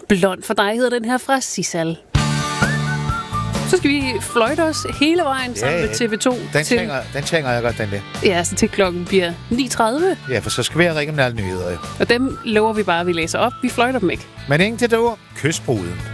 Blond for dig hedder den her fra Sissal. Så skal vi fløjte os hele vejen sammen med TV2. Den tænker jeg godt, den der. Ja, så til klokken bliver 9:30. Ja, for så skal vi have regionale nyheder. Og dem lover vi bare, at vi læser op. Vi fløjter dem ikke. Men ingen til det ord. Kysbruden.